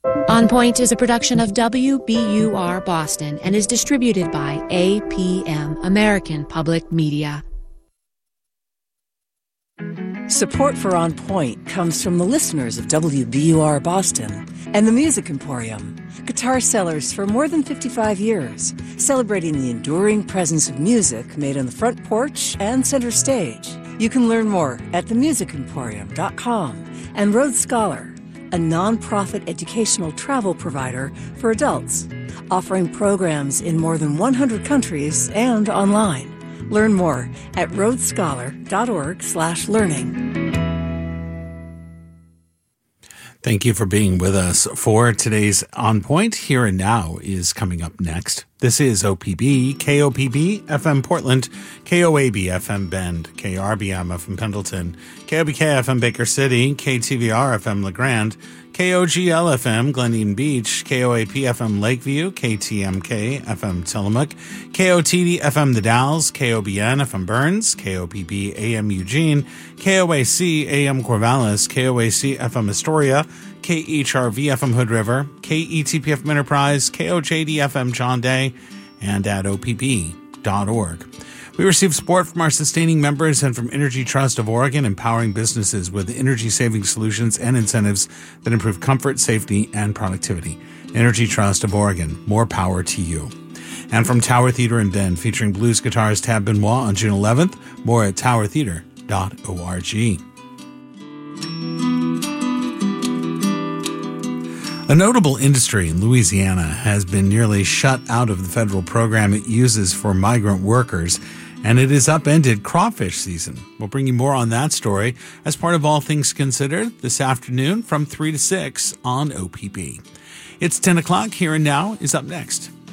On Point is a production of WBUR Boston and is distributed by APM, American Public Media. Support for On Point comes from the listeners of WBUR Boston and the Music Emporium, guitar sellers for more than 55 years, celebrating the enduring presence of music made on the front porch and center stage. You can learn more at themusicemporium.com. And Rhodes Scholar, a nonprofit educational travel provider for adults, offering programs in more than 100 countries and online. Learn more at rhodesscholar.org/learning. Thank you for being with us for today's On Point. Here and Now is coming up next. This is OPB, KOPB, FM Portland, KOAB, FM Bend, KRBM, FM Pendleton, KOBK, FM Baker City, KTVR, FM LeGrand, KOGL, FM Glen Eden Beach, KOAP, FM Lakeview, KTMK, FM Tillamook, KOTD, FM The Dalles, KOBN, FM Burns, KOPB, AM Eugene, KOAC, AM Corvallis, KOAC, FM Astoria, KHRV, FM Hood River, KETP, FM Enterprise, KOJD, FM John Day, and at opb.org. We receive support from our sustaining members and from Energy Trust of Oregon, empowering businesses with energy-saving solutions and incentives that improve comfort, safety, and productivity. Energy Trust of Oregon, more power to you. And from Tower Theater in Bend, featuring blues guitarist Tab Benoit on June 11th, more at towertheater.org. A notable industry in Louisiana has been nearly shut out of the federal program it uses for migrant workers, and it has upended crawfish season. We'll bring you more on that story as part of All Things Considered this afternoon from 3 to 6 on OPB. It's 10 o'clock. Here and Now is up next.